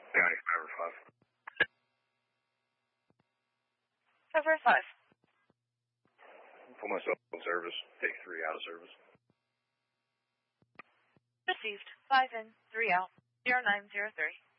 County 5 or 5. 5 or 5. Put myself in service. Take 3 out of service. Received. 5 in, 3 out. 0903.